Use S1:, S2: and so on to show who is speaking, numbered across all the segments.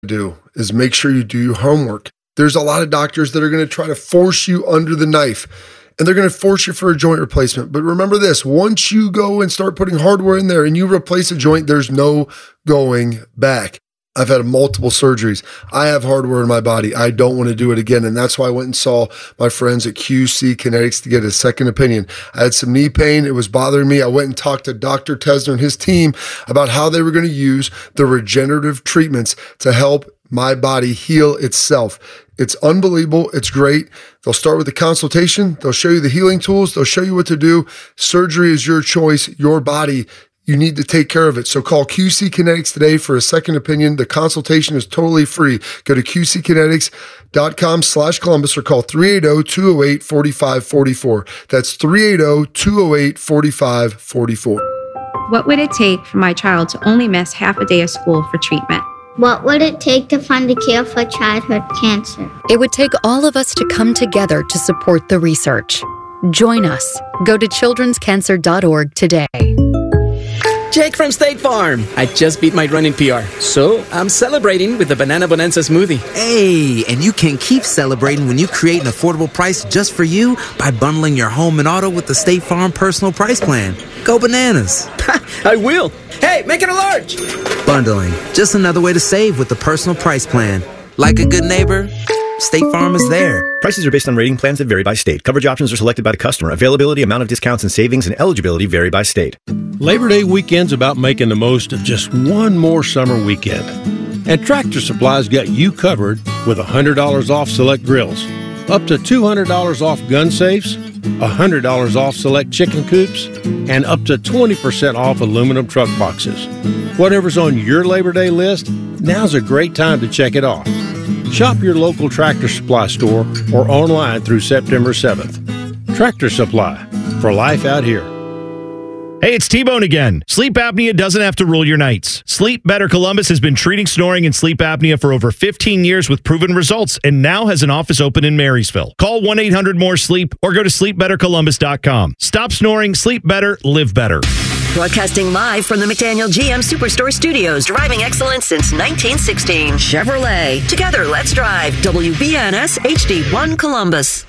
S1: do is make sure you do your homework. There's a lot of doctors that are going to try to force you under the knife, and they're going to force you for a joint replacement. But remember this, once you go and start putting hardware in there and you replace a joint, there's no going back. I've had multiple surgeries. I have hardware in my body. I don't want to do it again. And that's why I went and saw my friends at QC Kinetics to get a second opinion. I had some knee pain. It was bothering me. I went and talked to Dr. Tesner and his team about how they were going to use the regenerative treatments to help my body heal itself. It's unbelievable. It's great. They'll start with a consultation. They'll show you the healing tools. They'll show you what to do. Surgery is your choice, your body. You need to take care of it. So call QC Kinetics today for a second opinion. The consultation is totally free. Go to qckinetics.com/Columbus or call 380-208-4544. That's 380-208-4544.
S2: What would it take for my child to only miss half a day of school for treatment?
S3: What would it take to find a cure for childhood cancer?
S4: It would take all of us to come together to support the research. Join us. Go to childrenscancer.org today.
S5: Jake from State Farm. I just beat my running PR, so I'm celebrating with the Banana Bonanza smoothie.
S6: Hey, and you can keep celebrating when you create an affordable price just for you by bundling your home and auto with the State Farm Personal Price Plan. Go bananas.
S5: I will. Hey, make it a large.
S6: Bundling, just another way to save with the Personal Price Plan. Like a good neighbor, State Farm is there.
S7: Prices are based on rating plans that vary by state. Coverage options are selected by the customer. Availability, amount of discounts and savings, and eligibility vary by state.
S8: Labor Day weekend's about making the most of just one more summer weekend. And Tractor Supply's got you covered with $100 off select grills, up to $200 off gun safes, $100 off select chicken coops, and up to 20% off aluminum truck boxes. Whatever's on your Labor Day list, now's a great time to check it off. Shop your local Tractor Supply store or online through September 7th. Tractor Supply, for life out here.
S9: Hey, it's T-Bone again. Sleep apnea doesn't have to rule your nights. Sleep Better Columbus has been treating snoring and sleep apnea for over 15 years with proven results and now has an office open in Marysville. Call 1-800-MORE-SLEEP or go to sleepbettercolumbus.com. Stop snoring, sleep better, live better.
S10: Broadcasting live from the McDaniel GM Superstore Studios, driving excellence since 1916. Chevrolet. Together, let's drive. WBNS HD1 Columbus.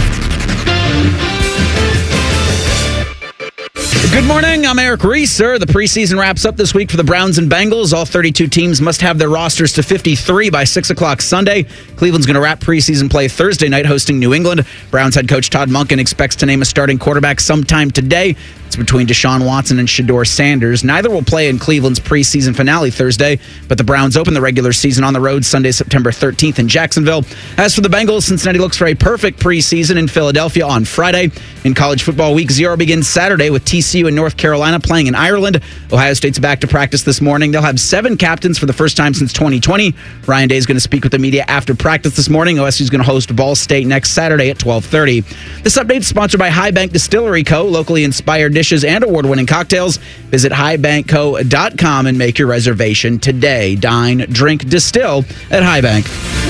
S11: Good morning, I'm Eric Reeser. The preseason wraps up this week for the Browns and Bengals. All 32 teams must have their rosters to 53 by 6 o'clock Sunday. Cleveland's going to wrap preseason play Thursday night hosting New England. Browns head coach Todd Monken expects to name a starting quarterback sometime today. It's between Deshaun Watson and Shedeur Sanders. Neither will play in Cleveland's preseason finale Thursday, but the Browns open the regular season on the road Sunday, September 13th in Jacksonville. As for the Bengals, Cincinnati looks for a perfect preseason in Philadelphia on Friday. In college football, week 0 begins Saturday with TCU and North Carolina playing in Ireland. Ohio State's back to practice this morning. They'll have 7 captains for the first time since 2020. Ryan Day is going to speak with the media after practice this morning. OSU is going to host Ball State next Saturday at 12:30. This update is sponsored by High Bank Distillery Co., locally inspired dishes and award-winning cocktails. Visit highbankco.com and make your reservation today. Dine, drink, distill at High Bank.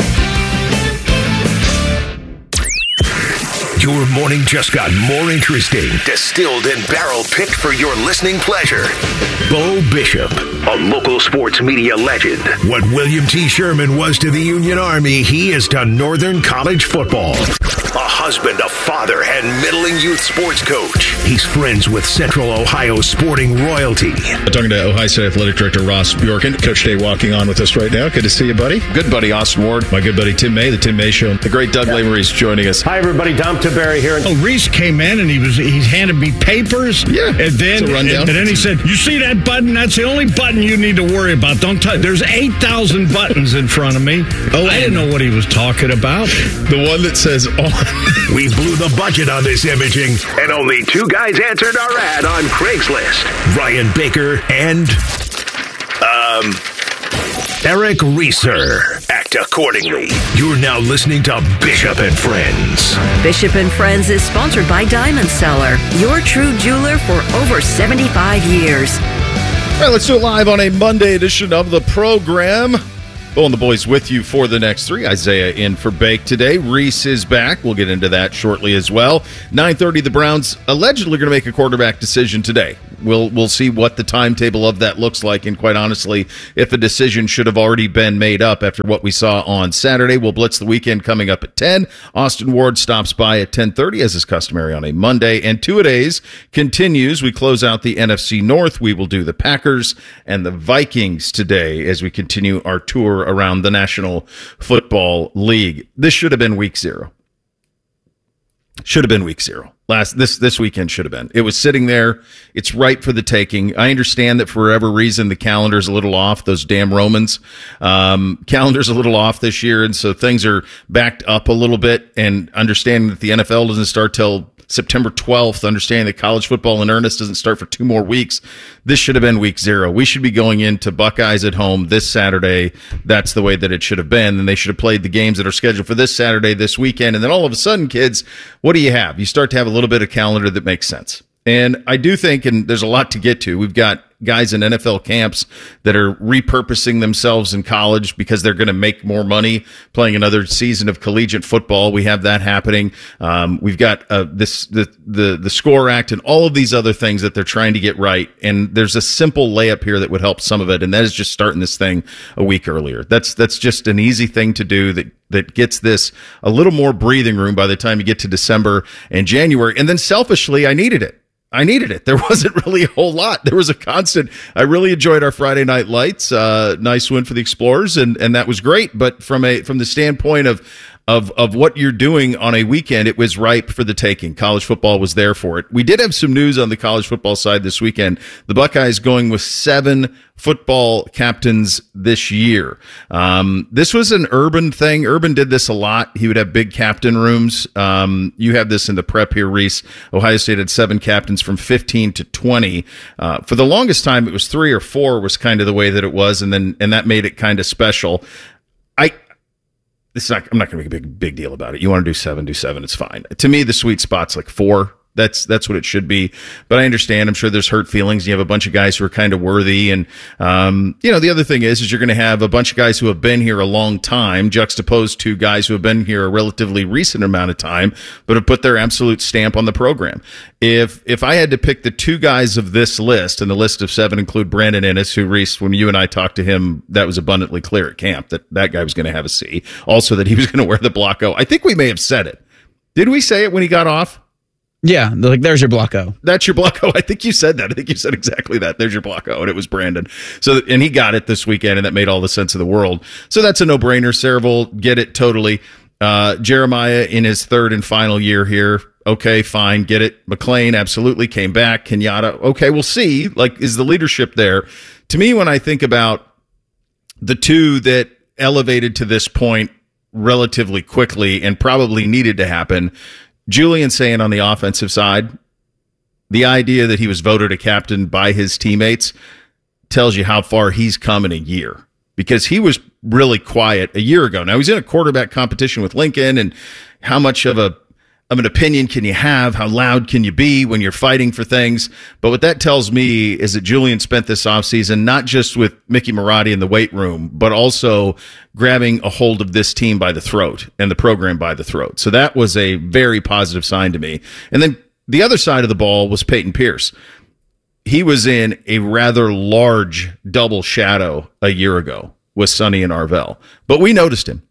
S12: Your morning just got more interesting. Distilled and barrel-picked for your listening pleasure. Bo Bishop, a local sports media legend. What William T. Sherman was to the Union Army, he is to Northern College football. A husband, a father, and middling youth sports coach. He's friends with Central Ohio sporting royalty.
S13: I'm talking to Ohio State Athletic Director Ross Bjorken. Coach Day walking on with us right now. Good to see you, buddy.
S14: Good buddy, Austin Ward.
S13: My good buddy, Tim May, the Tim May Show.
S14: The great Doug Lavery's joining us.
S15: Hi, everybody. Dom Tiberi here.
S16: Oh, Reese came in and he handed me papers.
S13: Yeah.
S16: And then he said, "You see that button? That's the only button you need to worry about. Don't touch. There's 8,000 buttons in front of me." Oh, I didn't know what he was talking about.
S13: The one that says on.
S12: We blew the budget on this imaging, and only 2 guys answered our ad on Craigslist. Ryan Baker and Eric Reeser. Act accordingly. You're now listening to Bishop and Friends.
S10: Bishop and Friends is sponsored by Diamond Seller, your true jeweler for over 75 years.
S9: All right, let's do it live on a Monday edition of the program. Bo and the boys with you for the next 3. Isaiah in for Bake today. Reese is back. We'll get into that shortly as well. 9:30, the Browns allegedly going to make a quarterback decision today.
S15: We'll see what the timetable of that looks like, and quite honestly, if a decision should have already been made up after what we saw on Saturday. We'll blitz the weekend coming up at 10. Austin Ward stops by at 10:30 as is customary on a Monday, and two-a-days continues. We close out the NFC North. We will do the Packers and the Vikings today as we continue our tour around the National Football League. This should have been week 0. Should have been week 0. This weekend should have been. It was sitting there. It's ripe for the taking. I understand that for whatever reason the calendar's a little off. Those damn Romans. Calendar's a little off this year, and so things are backed up a little bit. And understanding that the NFL doesn't start till September 12th, understanding that college football in earnest doesn't start for 2 more weeks. This should have been week 0. We should be going into Buckeyes at home this Saturday. That's the way that it should have been. And they should have played the games that are scheduled for this Saturday, this weekend. And then all of a sudden, kids, what do you have? You start to have a little bit of calendar that makes sense. And I do think, and there's a lot to get to, we've got guys in NFL camps that are repurposing themselves in college because they're going to make more money playing another season of collegiate football. We have that happening. We've got the SCORE Act and all of these other things that they're trying to get right. And there's a simple layup here that would help some of it, and that is just starting this thing a week earlier. That's just an easy thing to do that gets this a little more breathing room by the time you get to December and January. And then selfishly, I needed it. There wasn't really a whole lot. There was a constant. I really enjoyed our Friday Night Lights. Nice win for the Explorers, and that was great. But from the standpoint of what you're doing on a weekend, it was ripe for the taking. College football was there for it. We did have some news on the college football side this weekend. The Buckeyes going with 7 football captains this year. This was an Urban thing. Urban did this a lot. He would have big captain rooms. You have this in the prep here, Reese. Ohio State had 7 captains from 15 to 20. For the longest time, it was 3 or 4 was kind of the way that it was, and that made it kind of special. I'm not going to make a big deal about it. You want to do 7, do 7. It's fine. To me, the sweet spot's like 4. That's what it should be. But I understand. I'm sure there's hurt feelings. You have a bunch of guys who are kind of worthy. And, the other thing is you're going to have a bunch of guys who have been here a long time juxtaposed to guys who have been here a relatively recent amount of time, but have put their absolute stamp on the program. If I had to pick the 2 guys of this list, and the list of 7 include Brandon Inniss, who, Reese, when you and I talked to him, that was abundantly clear at camp that guy was going to have a C. Also that he was going to wear the block O. I think we may have said it. Did we say it when he got off?
S11: Yeah, like, there's your block O.
S15: That's your block O. I think you said that. I think you said exactly that. There's your block O, and it was Brandon. And he got it this weekend, and that made all the sense of the world. So that's a no-brainer. Cerevel, get it totally. Jeremiah in his 3rd and final year here. Okay, fine, get it. McLean absolutely came back. Kenyatta, okay, we'll see. Like, is the leadership there? To me, when I think about the 2 that elevated to this point relatively quickly and probably needed to happen, Julian Sayin on the offensive side, the idea that he was voted a captain by his teammates tells you how far he's come in a year, because he was really quiet a year ago. Now, he's in a quarterback competition with Lincoln, and how much of an opinion can you have? How loud can you be when you're fighting for things? But what that tells me is that Julian spent this offseason not just with Mickey Marotti in the weight room, but also grabbing a hold of this team by the throat and the program by the throat. So that was a very positive sign to me. And then the other side of the ball was Peyton Pierce. He was in a rather large double shadow a year ago with Sonny and Arvell, but we noticed him.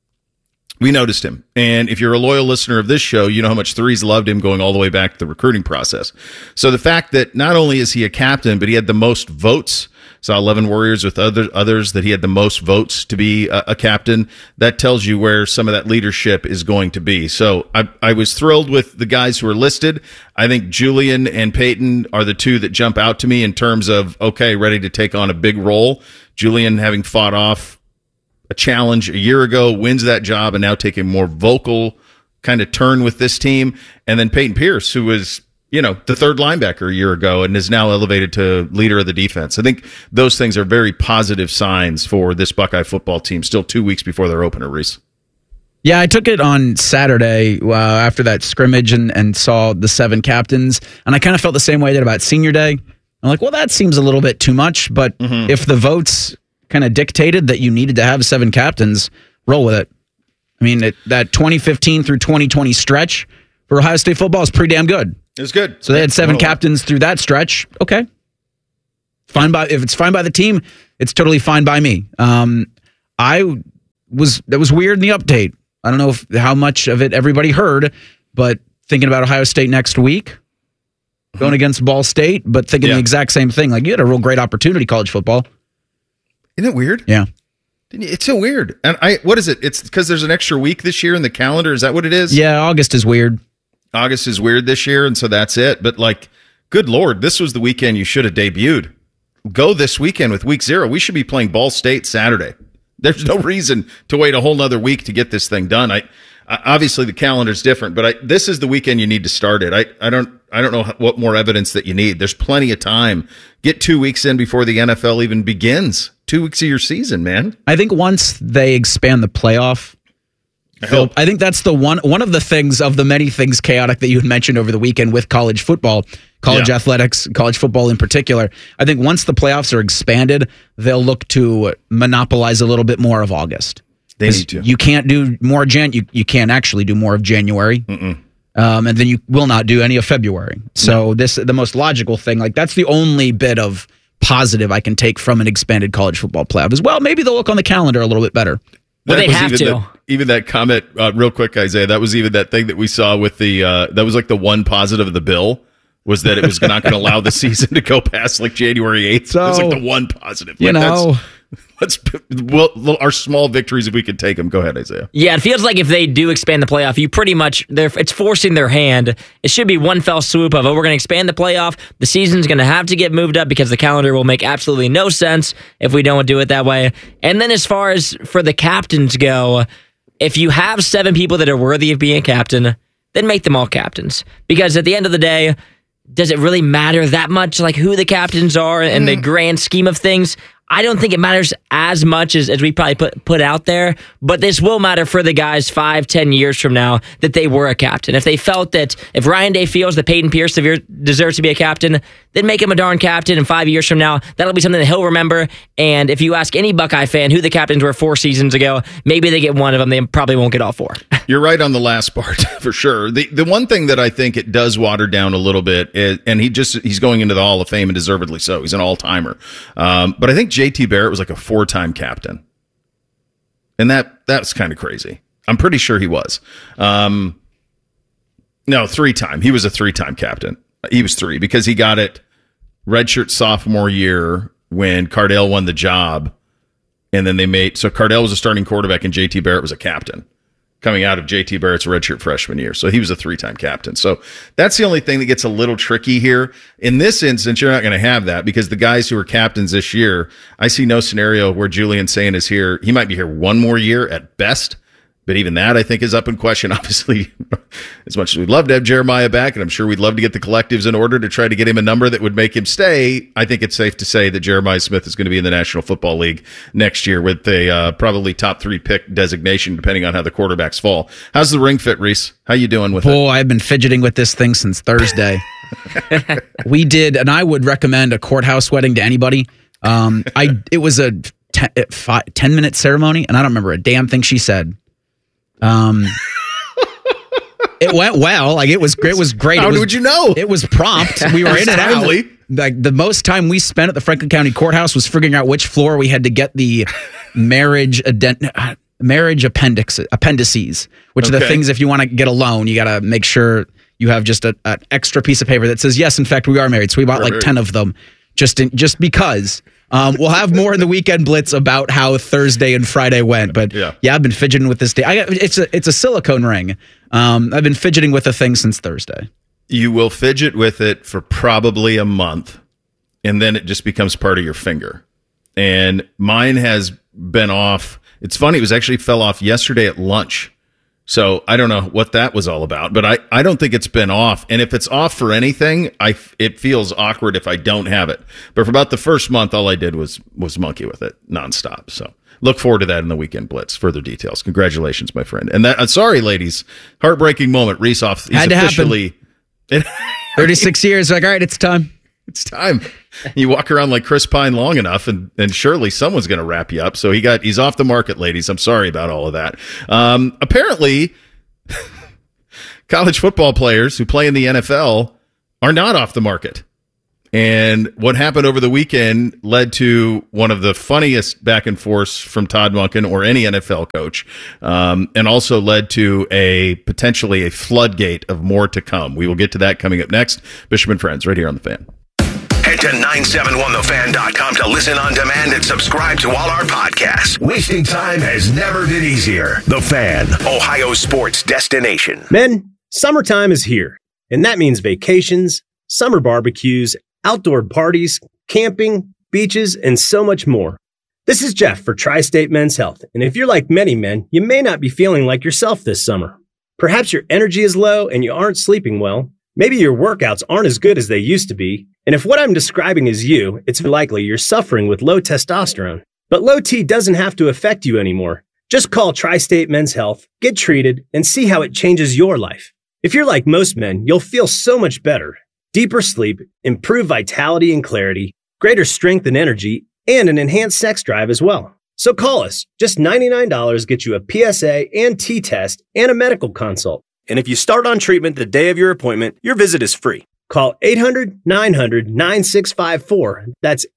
S15: And if you're a loyal listener of this show, you know how much Threes loved him going all the way back to the recruiting process. So the fact that not only is he a captain, but he had the most votes, saw 11 Warriors with others that he had the most votes to be a captain, that tells you where some of that leadership is going to be. So I was thrilled with the guys who are listed. I think Julian and Peyton are the 2 that jump out to me in terms of, okay, ready to take on a big role. Julian, having fought off a challenge a year ago, wins that job, and now take a more vocal kind of turn with this team. And then Peyton Pierce, who was, the 3rd linebacker a year ago and is now elevated to leader of the defense. I think those things are very positive signs for this Buckeye football team, still 2 weeks before their opener, Reese.
S11: Yeah, I took it on Saturday after that scrimmage and saw the 7 captains, and I kind of felt the same way I did about senior day. I'm like, well, that seems a little bit too much, but if the votes kind of dictated that you needed to have 7 captains, roll with it. I mean, that 2015 through 2020 stretch for Ohio State football is pretty damn good.
S15: It was good.
S11: So they had 7 captains through that stretch. Okay. If it's fine by the team, it's totally fine by me. That was weird in the update. I don't know how much of it everybody heard, but thinking about Ohio State next week, going against Ball State, but thinking the exact same thing. Like, you had a real great opportunity, college football.
S15: Isn't it weird?
S11: Yeah.
S15: It's so weird. And what is it? It's because there's an extra week this year in the calendar. Is that what it is?
S11: Yeah, August is weird.
S15: August is weird this year, and so that's it. But, like, good Lord, this was the weekend you should have debuted. Go this weekend with week 0. We should be playing Ball State Saturday. There's no reason to wait a whole nother week to get this thing done. Obviously the calendar's different, but this is the weekend you need to start it. I don't know what more evidence that you need. There's plenty of time. Get 2 weeks in before the NFL even begins. 2 weeks of your season, man.
S11: I think once they expand the playoff, I think that's the one of the things of the many things chaotic that you had mentioned over the weekend with college football, college athletics, college football in particular. I think once the playoffs are expanded, they'll look to monopolize a little bit more of August.
S15: They need to.
S11: You can't do more you can't actually do more of January. And then you will not do any of February. So the most logical thing, like, that's the only bit of positive I can take from an expanded college football playoff as well. Maybe they'll look on the calendar a little bit better.
S17: Well, they have to.
S15: Even that comment, real quick, Isaiah, that was even that thing that we saw with that was like the one positive of the bill, was that it was not going to allow the season to go past like January 8th. So, it was like the one positive. Our small victories, if we could take them. Go ahead, Isaiah.
S17: Yeah, it feels like if they do expand the playoff, you pretty much, it's forcing their hand. It should be one fell swoop of, we're going to expand the playoff. The season's going to have to get moved up because the calendar will make absolutely no sense if we don't do it that way. And then as far as for the captains go, if you have 7 people that are worthy of being a captain, then make them all captains. Because at the end of the day, does it really matter that much, like, who the captains are in the grand scheme of things? I don't think it matters as much as we probably put out there, but this will matter for the guys 5-10 years from now that they were a captain. If they felt that, if Ryan Day feels that Peyton Pierce deserves to be a captain, then make him a darn captain, and 5 years from now, that'll be something that he'll remember. And if you ask any Buckeye fan who the captains were 4 seasons ago, maybe they get one of them. They probably won't get all 4.
S15: You're right on the last part, for sure. The one thing that I think it does water down a little bit is, and he's going into the Hall of Fame, and deservedly so. He's an all-timer. But I think JT Barrett was like a 4-time captain. And that's kind of crazy. I'm pretty sure he was. No, 3-time. He was a 3-time captain. He was 3 because he got it redshirt sophomore year when Cardale won the job. And then so Cardale was a starting quarterback and JT Barrett was a captain coming out of JT Barrett's redshirt freshman year. So he was a 3-time captain. So that's the only thing that gets a little tricky here. In this instance, you're not going to have that because the guys who are captains this year, I see no scenario where Julian Sayin is here. He might be here one more year at best, but even that I think is up in question. Obviously, as much as we'd love to have Jeremiah back, and I'm sure we'd love to get the collectives in order to try to get him a number that would make him stay, I think it's safe to say that Jeremiah Smith is going to be in the National Football League next year with a probably top 3 pick designation, depending on how the quarterbacks fall. How's the ring fit, Reese? How you doing with it?
S11: Oh, I've been fidgeting with this thing since Thursday. We did, and I would recommend a courthouse wedding to anybody. It was a 10-minute ceremony, and I don't remember a damn thing she said. It went well. Like, it was great. It was great.
S15: How would you know?
S11: It was prompt. We were in and out. Like, the most time we spent at the Franklin County Courthouse was figuring out which floor we had to get the marriage appendices, which are the things, if you want to get a loan, you got to make sure you have just an extra piece of paper that says, yes, in fact, we are married. So we bought like 10 of them just because. We'll have more in the Weekend Blitz about how Thursday and Friday went, but yeah, I've been fidgeting with this day. It's a silicone ring. I've been fidgeting with the thing since Thursday.
S15: You will fidget with it for probably a month, and then it just becomes part of your finger. And mine has been off. It's funny. It was actually fell off yesterday at lunch. So I don't know what that was all about, but I don't think it's been off. And if it's off for anything, it feels awkward if I don't have it. But for about the first month, all I did was monkey with it nonstop. So look forward to that in the Weekend Blitz. Further details. Congratulations, my friend. And that, sorry, ladies, heartbreaking moment. Reese off. He's
S11: had to officially happen. 36 years. Like, all right, it's time.
S15: It's time. You walk around like Chris Pine long enough, and surely someone's going to wrap you up. So he's off the market, ladies. I'm sorry about all of that. Apparently, college football players who play in the NFL are not off the market. And what happened over the weekend led to one of the funniest back and forths from Todd Monken or any NFL coach, and also led to potentially a floodgate of more to come. We will get to that coming up next. Bishop and Friends, right here on The Fan.
S12: Head to 971thefan.com to listen on demand and subscribe to all our podcasts. Wasting time has never been easier. The Fan, Ohio sports destination.
S18: Men, summertime is here, and that means vacations, summer barbecues, outdoor parties, camping, beaches, and so much more. This is Jeff for Tri-State Men's Health, and if you're like many men, you may not be feeling like yourself this summer. Perhaps your energy is low and you aren't sleeping well. Maybe your workouts aren't as good as they used to be. And if what I'm describing is you, it's likely you're suffering with low testosterone. But low T doesn't have to affect you anymore. Just call Tri-State Men's Health, get treated, and see how it changes your life. If you're like most men, you'll feel so much better. Deeper sleep, improved vitality and clarity, greater strength and energy, and an enhanced sex drive as well. So call us. Just $99 gets you a PSA and T-test and a medical consult. And if you start on treatment the day of your appointment, your visit is free. Call 800-900-9654. That's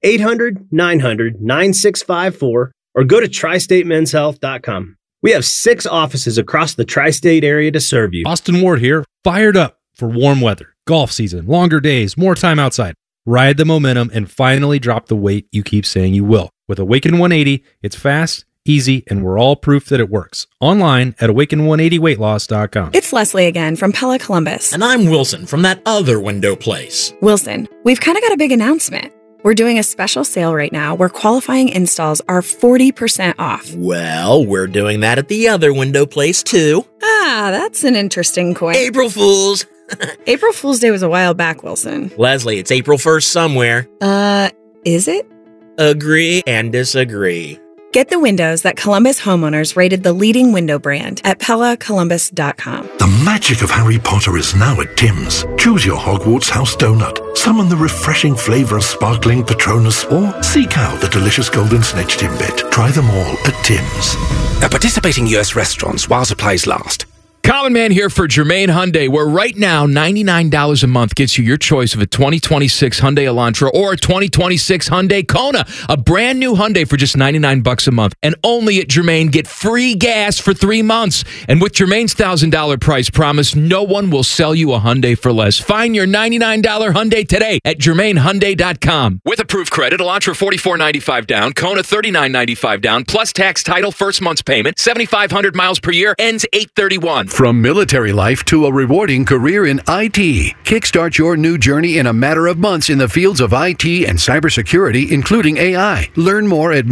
S18: 800-900-9654. Or go to tristatemenshealth.com. We have 6 offices across the tri-state area to serve you.
S19: Austin Ward here, fired up for warm weather, golf season, longer days, more time outside. Ride the momentum and finally drop the weight you keep saying you will. With Awaken 180, it's fast, easy, and we're all proof that it works. Online at awaken180weightloss.com.
S20: It's Leslie again from Pella Columbus.
S21: And I'm Wilson from that other window place.
S20: Wilson, we've kind of got a big announcement. We're doing a special sale right now where qualifying installs are 40% off.
S21: Well, we're doing that at the other window place too.
S20: Ah, that's an interesting coin.
S21: April Fools!
S20: April Fool's Day was a while back, Wilson.
S21: Leslie, it's April 1st somewhere.
S20: Is it?
S21: Agree and disagree.
S20: Get the windows that Columbus homeowners rated the leading window brand at PellaColumbus.com.
S22: The magic of Harry Potter is now at Tim's. Choose your Hogwarts house donut, summon the refreshing flavor of sparkling Patronus, or seek out the delicious golden snitch Timbit. Try them all at Tim's.
S23: At participating U.S. restaurants while supplies last.
S24: Common Man here for Germain Hyundai, where right now $99 a month gets you your choice of a 2026 Hyundai Elantra or a 2026 Hyundai Kona, a brand new Hyundai for just $99 a month. And only at Germain, get free gas for 3 months. And with Germain's $1,000 price promise, no one will sell you a Hyundai for less. Find your $99 Hyundai today at GermainHyundai.com. With approved credit, Elantra $44.95 down, Kona $39.95 down, plus tax, title, first month's payment, 7,500 miles per year, ends 8/31.
S25: From military life to a rewarding career in IT, kickstart your new journey in a matter of months in the fields of IT and cybersecurity, including AI. Learn more at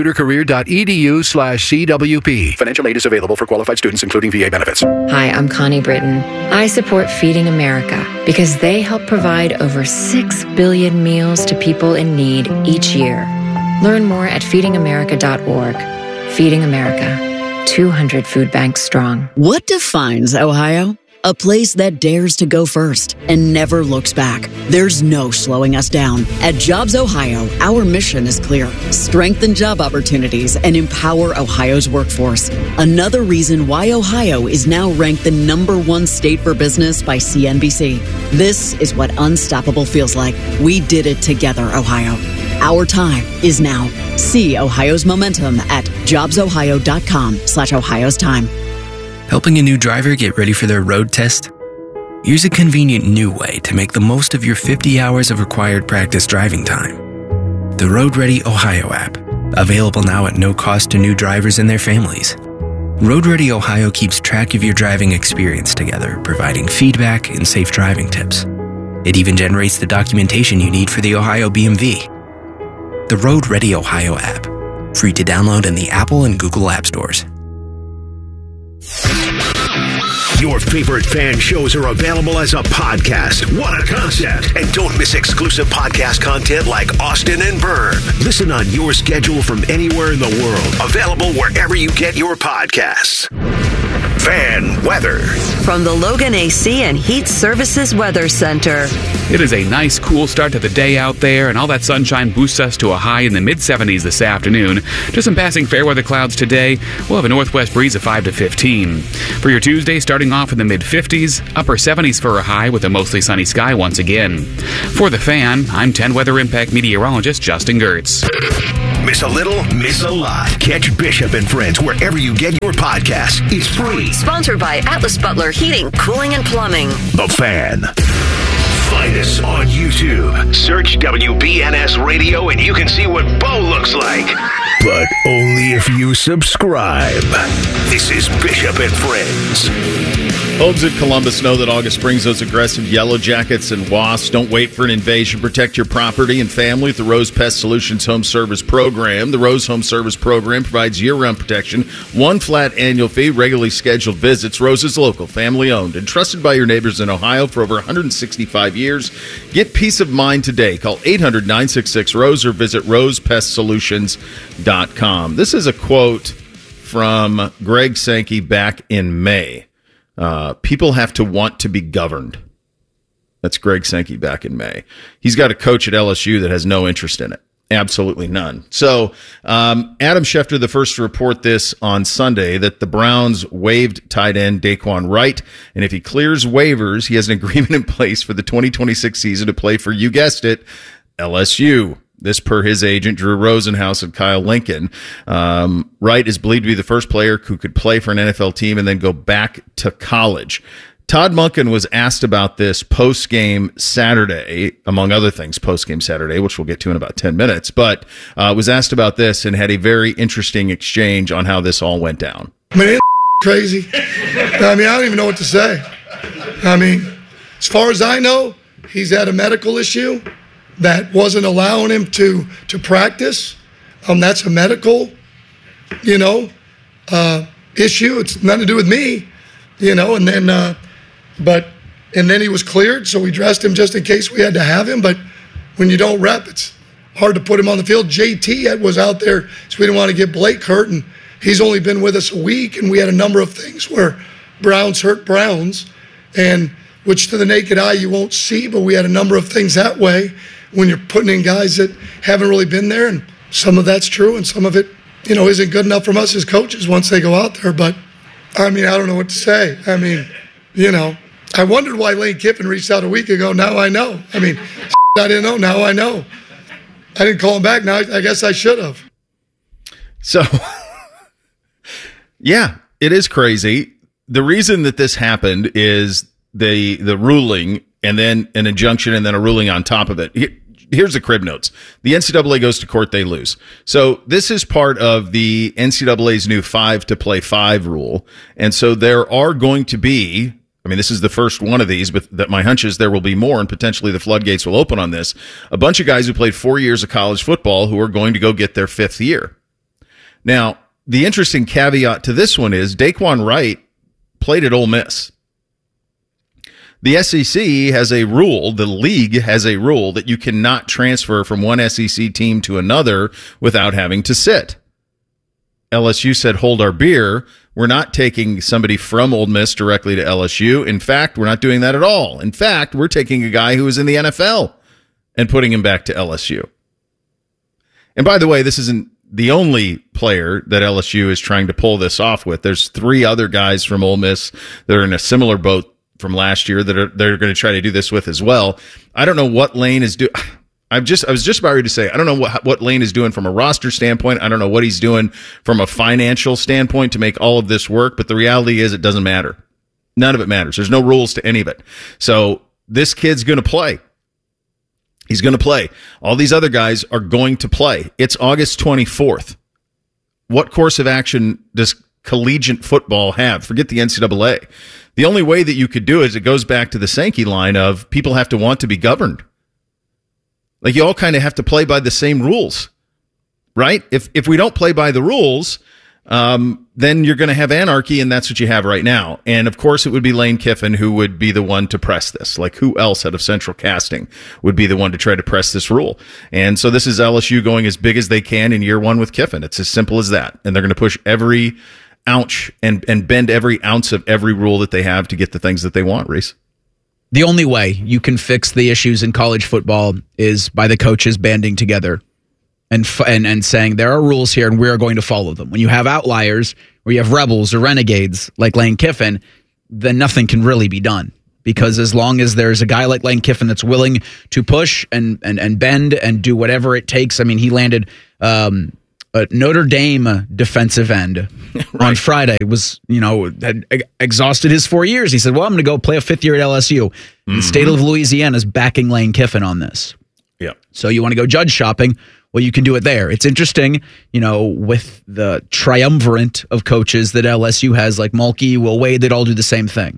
S25: mycomputercareer.edu/CWP.
S23: Financial aid is available for qualified students, including VA benefits.
S26: Hi, I'm Connie Britton. I support Feeding America because they help provide over 6 billion meals to people in need each year. Learn more at feedingamerica.org. Feeding America. 200 food banks strong.
S27: What defines Ohio? A place that dares to go first and never looks back. There's no slowing us down. At Jobs Ohio, our mission is clear. Strengthen job opportunities and empower Ohio's workforce. Another reason why Ohio is now ranked the #1 state for business by CNBC. This is what unstoppable feels like. We did it together, Ohio. Our time is now. See Ohio's momentum at jobsohio.com/Ohio's time.
S28: Helping a new driver get ready for their road test? Here's a convenient new way to make the most of your 50 hours of required practice driving time. The Road Ready Ohio app, available now at no cost to new drivers and their families. Road Ready Ohio keeps track of your driving experience together, providing feedback and safe driving tips. It even generates the documentation you need for the Ohio BMV. The Road Ready Ohio app, free to download in the Apple and Google App Stores.
S12: Your favorite fan shows are available as a podcast. What a concept. And don't miss exclusive podcast content like Austin and Byrne. Listen on your schedule from anywhere in the world. Available wherever you get your podcasts. Fan weather.
S10: From the Logan AC and Heat Services Weather Center.
S1: It is a nice, cool start to the day out there, and all that sunshine boosts us to a high in the mid-70s this afternoon. Just some passing fair weather clouds today. We'll have a northwest breeze of 5 to 15. For your Tuesday, starting off in the mid-50s, upper 70s for a high with a mostly sunny sky once again. For the Fan, I'm 10 Weather Impact meteorologist Justin Gertz.
S12: Miss a little, miss a lot. Catch Bishop and Friends wherever you get your podcasts. It's free.
S10: Sponsored by Atlas Butler Heating, Cooling, and Plumbing.
S12: The Fan. Find us on YouTube. Search WBNS Radio and you can see what Bo looks like. But only if you subscribe. This is Bishop and Friends.
S15: Homes in Columbus know that August brings those aggressive yellow jackets and wasps. Don't wait for an invasion. Protect your property and family with the Rose Pest Solutions Home Service Program. The Rose Home Service Program provides year-round protection, one flat annual fee, regularly scheduled visits. Rose is local, family-owned, and trusted by your neighbors in Ohio for over 165 years. Get peace of mind today. Call 800-966-ROSE or visit rosepestsolutions.com. This is a quote from Greg Sankey back in May. People have to want to be governed. That's Greg Sankey back in May. He's got a coach at LSU that has no interest in it. Absolutely none. So Adam Schefter, the first to report this on Sunday, that the Browns waived tight end Daquan Wright. And if he clears waivers, he has an agreement in place for the 2026 season to play for, you guessed it, LSU. This per his agent, Drew Rosenhaus of Kyle Lincoln. Wright is believed to be the first player who could play for an NFL team and then go back to college. Todd Monken was asked about this post-game Saturday, among other things, post-game Saturday, which we'll get to in about 10 minutes, but was asked about this and had a very interesting exchange on how this all went down.
S2: I mean, it's crazy. I mean, I don't even know what to say. I mean, as far as I know, he's had a medical issue that wasn't allowing him to practice. That's a medical, issue. It's nothing to do with me, and then, and then he was cleared, so we dressed him just in case we had to have him. But when you don't rep, it's hard to put him on the field. JT was out there, so we didn't want to get Blake hurt, and he's only been with us a week, and we had a number of things where Browns hurt Browns, and which to the naked eye you won't see, but we had a number of things that way when you're putting in guys that haven't really been there, and some of that's true, and some of it, isn't good enough from us as coaches once they go out there. But, I mean, I don't know what to say. I mean, I wondered why Lane Kiffin reached out a week ago. Now I know. I mean, I didn't know. Now I know. I didn't call him back. Now I guess I should have.
S15: So, yeah, it is crazy. The reason that this happened is the ruling and then an injunction and then a ruling on top of it. Here's the crib notes. The NCAA goes to court, they lose. So this is part of the NCAA's new 5-to-play-5 rule. And so there are going to be, this is the first one of these, but that my hunch is there will be more, and potentially the floodgates will open on this. A bunch of guys who played 4 years of college football who are going to go get their fifth year. Now, the interesting caveat to this one is Daquan Wright played at Ole Miss. The SEC has a rule, the league has a rule that you cannot transfer from one SEC team to another without having to sit. LSU said, hold our beer. We're not taking somebody from Ole Miss directly to LSU. In fact, we're not doing that at all. In fact, we're taking a guy who was in the NFL and putting him back to LSU. And by the way, this isn't the only player that LSU is trying to pull this off with. There's 3 other guys from Ole Miss that are in a similar boat from last year that they're going to try to do this with as well. I don't know what Lane is doing. I was just about ready to say, I don't know what Lane is doing from a roster standpoint. I don't know what he's doing from a financial standpoint to make all of this work. But the reality is it doesn't matter. None of it matters. There's no rules to any of it. So this kid's going to play. He's going to play. All these other guys are going to play. It's August 24th. What course of action does collegiate football have? Forget the NCAA. The only way that you could do it is it goes back to the Sankey line of people have to want to be governed. Like you all kind of have to play by the same rules, right? If we don't play by the rules, then you're going to have anarchy, and that's what you have right now. And of course, it would be Lane Kiffin who would be the one to press this. Like who else out of Central Casting would be the one to try to press this rule? And so this is LSU going as big as they can in year one with Kiffin. It's as simple as that. And they're going to push every ounce and bend every ounce of every rule that they have to get the things that they want, Reese.
S11: The only way you can fix the issues in college football is by the coaches banding together and saying there are rules here and we're going to follow them. When you have outliers or you have rebels or renegades like Lane Kiffin, then nothing can really be done. Because as long as there's a guy like Lane Kiffin that's willing to push and bend and do whatever it takes. I mean, he landed a Notre Dame defensive end on Friday, was, had exhausted his 4 years. He said, well, I'm going to go play a fifth year at LSU. The state of Louisiana is backing Lane Kiffin on this.
S15: Yeah.
S11: So you want to go judge shopping? Well, you can do it there. It's interesting, with the triumvirate of coaches that LSU has, like Mulkey, Will Wade, they'd all do the same thing.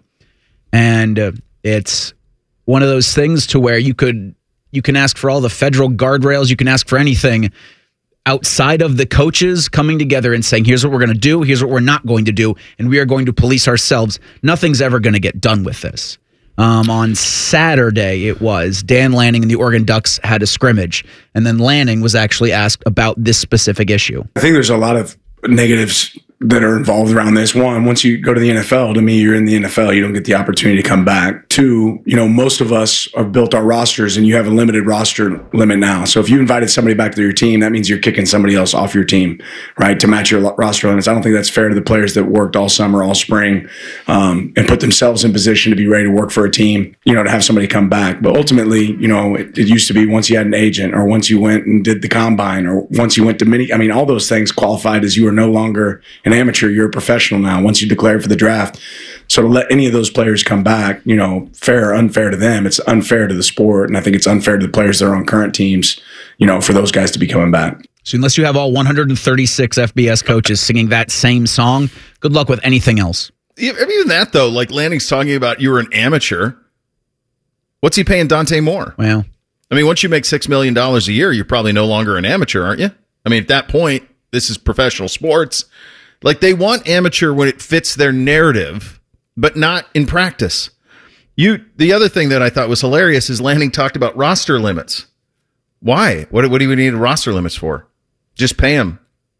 S11: And it's one of those things to where you can ask for all the federal guardrails, you can ask for anything outside of the coaches coming together and saying, here's what we're going to do, here's what we're not going to do, and we are going to police ourselves. Nothing's ever going to get done with this. On Saturday, it was Dan Lanning and the Oregon Ducks had a scrimmage, and then Lanning was actually asked about this specific issue.
S3: I think there's a lot of negatives that are involved around this. One, once you go to the NFL, to me, you're in the NFL. You don't get the opportunity to come back. Two, most of us have built our rosters and you have a limited roster limit now. So if you invited somebody back to your team, that means you're kicking somebody else off your team, right? To match your roster limits. I don't think that's fair to the players that worked all summer, all spring, and put themselves in position to be ready to work for a team, to have somebody come back. But ultimately, it used to be once you had an agent or once you went and did the combine or once you went to all those things qualified as you are no longer an amateur, you're a professional now once you declared for the draft. So to let any of those players come back, fair or unfair to them, it's unfair to the sport. And I think it's unfair to the players that are on current teams, for those guys to be coming back.
S11: So unless you have all 136 FBS coaches singing that same song, good luck with anything else.
S15: Even that, though, like Lanning's talking about, you were an amateur. What's he paying Dante Moore?
S11: Well,
S15: once you make $6 million a year, you're probably no longer an amateur, aren't you? At that point, this is professional sports. Like, they want amateur when it fits their narrative, but not in practice. The other thing that I thought was hilarious is Lanning talked about roster limits. Why? What do we need roster limits for? Just pay them.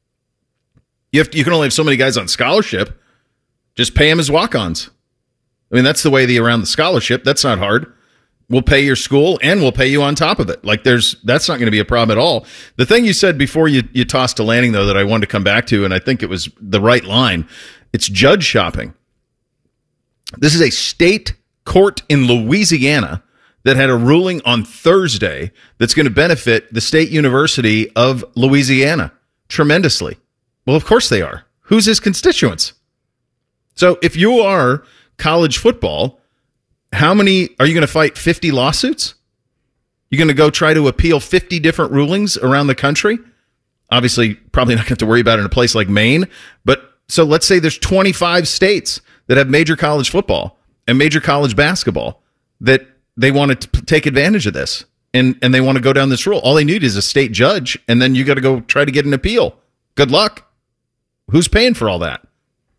S15: You can only have so many guys on scholarship. Just pay them as walk-ons. That's the way around the scholarship. That's not hard. We'll pay your school and we'll pay you on top of it. That's not going to be a problem at all. The thing you said before you tossed to Lanning, though, that I wanted to come back to, and I think it was the right line, it's judge shopping. This is a state court in Louisiana that had a ruling on Thursday that's going to benefit the State University of Louisiana tremendously. Well, of course they are. Who's his constituents? So if you are college football, how many are you going to fight? 50 lawsuits? You're going to go try to appeal 50 different rulings around the country? Obviously, probably not going to have to worry about it in a place like Maine. But so let's say there's 25 states that have major college football and major college basketball that they want to take advantage of this. And they want to go down this rule. All they need is a state judge, and then you got to go try to get an appeal. Good luck. Who's paying for all that?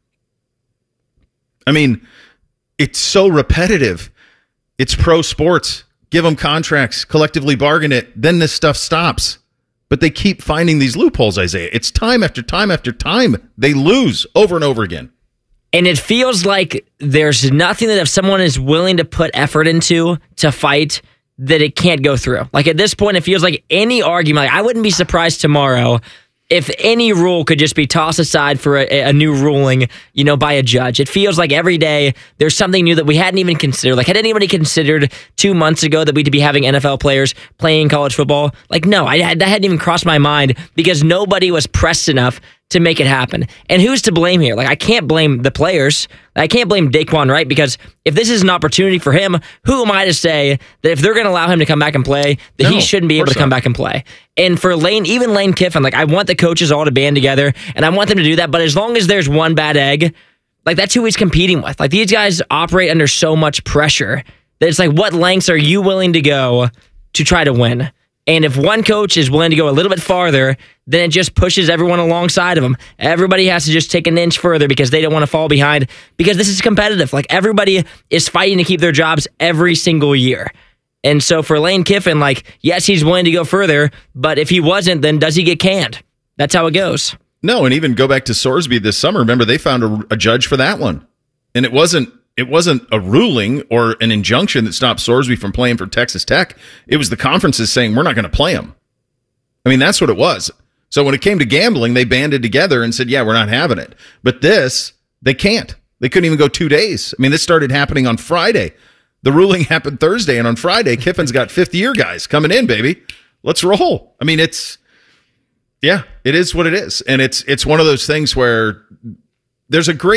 S15: It's so repetitive. It's pro sports. Give them contracts, collectively bargain it. Then this stuff stops. But they keep finding these loopholes, Isaiah. It's time after time after time. They lose over and over again.
S17: And it feels like there's nothing that if someone is willing to put effort into to fight, that it can't go through. Like at this point, it feels like any argument, I wouldn't be surprised tomorrow if any rule could just be tossed aside for a new ruling, by a judge. It feels like every day there's something new that we hadn't even considered. Like, had anybody considered 2 months ago that we'd be having NFL players playing college football? Like, no, that hadn't even crossed my mind because nobody was pressed enough to make it happen. And who's to blame here? Like, I can't blame the players. I can't blame Daquan Wright because if this is an opportunity for him, who am I to say that if they're going to allow him to come back and play, that he shouldn't be able to come back and play? And for even Lane Kiffin, I want the coaches all to band together, and I want them to do that. But as long as there's one bad egg, that's who he's competing with. These guys operate under so much pressure that it's what lengths are you willing to go to try to win? And if one coach is willing to go a little bit farther, then it just pushes everyone alongside of them. Everybody has to just take an inch further because they don't want to fall behind because this is competitive. Everybody is fighting to keep their jobs every single year. And so for Lane Kiffin, yes, he's willing to go further, but if he wasn't, then does he get canned? That's how it goes.
S15: No, and even go back to Sorsby this summer. Remember, they found a judge for that one. And it wasn't a ruling or an injunction that stopped Sorsby from playing for Texas Tech. It was the conferences saying, we're not going to play him. I mean, that's what it was. So when it came to gambling, they banded together and said, yeah, we're not having it. But this, they can't. They couldn't even go 2 days. I mean, this started happening on Friday. The ruling happened Thursday, and on Friday, Kiffin's got fifth-year guys coming in, baby. Let's roll. I mean, it is what it is. And it's one of those things where there's a great